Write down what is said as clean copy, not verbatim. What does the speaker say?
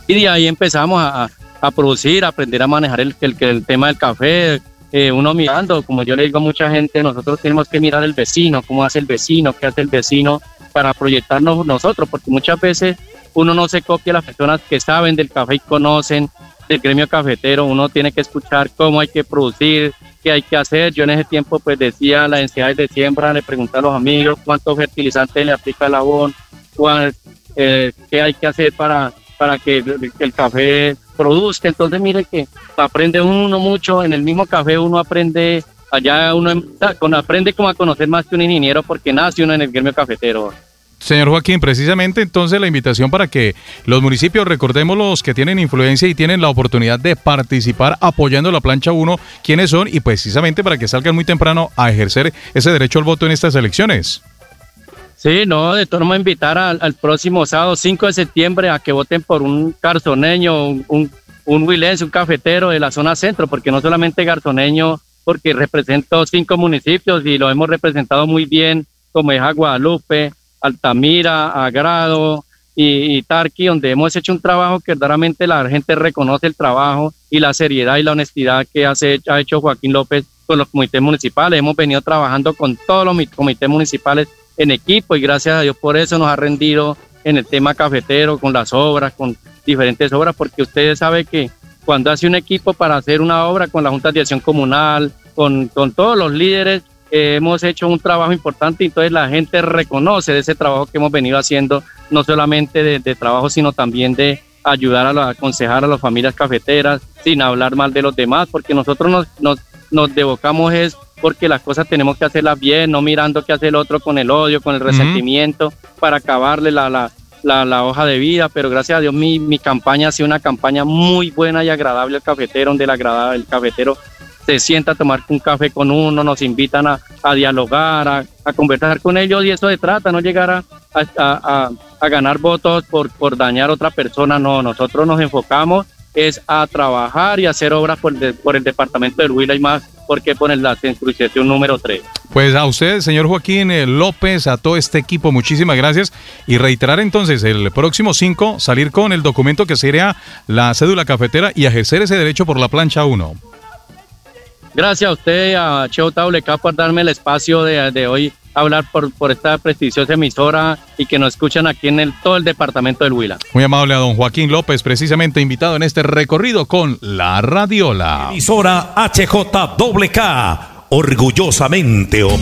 y de ahí empezamos a producir, a aprender a manejar el tema del café. Uno mirando, como yo le digo a mucha gente, nosotros tenemos que mirar el vecino, cómo hace el vecino, qué hace el vecino, para proyectarnos nosotros, porque muchas veces uno no se copia a las personas que saben del café y conocen del gremio cafetero. Uno tiene que escuchar cómo hay que producir, qué hay que hacer. Yo en ese tiempo pues decía las densidades de siembra, le preguntaba a los amigos cuántos fertilizantes le aplica el abón, qué hay que hacer para que el café produzca. Entonces mire que aprende uno mucho, en el mismo café uno aprende, allá uno aprende como a conocer más que un ingeniero, porque nace uno en el gremio cafetero. Señor Joaquín, precisamente entonces la invitación para que los municipios, recordemos los que tienen influencia y tienen la oportunidad de participar apoyando la plancha 1, quiénes son, y precisamente para que salgan muy temprano a ejercer ese derecho al voto en estas elecciones. Sí, no, de todas formas invitar al próximo sábado 5 de septiembre a que voten por un garzoneño, un huilense, un cafetero de la zona centro, porque no solamente garzoneño, porque represento 5 municipios y lo hemos representado muy bien, como es Guadalupe, Altamira, Agrado y Tarqui, donde hemos hecho un trabajo que verdaderamente la gente reconoce el trabajo y la seriedad y la honestidad que ha hecho Joaquín López con los comités municipales. Hemos venido trabajando con todos los comités municipales en equipo y gracias a Dios por eso nos ha rendido en el tema cafetero, con las obras, con diferentes obras, porque ustedes saben que cuando hace un equipo para hacer una obra con la Junta de Acción Comunal, con todos los líderes, hemos hecho un trabajo importante y entonces la gente reconoce de ese trabajo que hemos venido haciendo, no solamente de trabajo, sino también de ayudar a aconsejar a las familias cafeteras, sin hablar mal de los demás, porque nosotros nos devocamos es porque las cosas tenemos que hacerlas bien, no mirando qué hace el otro con el odio, con el resentimiento, para acabarle la hoja de vida. Pero gracias a Dios mi campaña ha sido una campaña muy buena y agradable al cafetero, donde el cafetero se sienta a tomar un café con uno, nos invitan a dialogar, a conversar con ellos, y eso se trata, no llegar a ganar votos por dañar a otra persona. No, nosotros nos enfocamos es a trabajar y hacer obras por el departamento del Huila y más, porque ponen la circunscripción número 3. Pues a usted, señor Joaquín López, a todo este equipo, muchísimas gracias, y reiterar entonces el próximo 5, salir con el documento que sería la cédula cafetera y ejercer ese derecho por la plancha 1. Gracias a usted, a Cheo WK, por darme el espacio de hoy hablar por esta prestigiosa emisora y que nos escuchan aquí en todo el departamento del Huila. Muy amable a don Joaquín López, precisamente invitado en este recorrido con La Radiola. Emisora HJWK, orgullosamente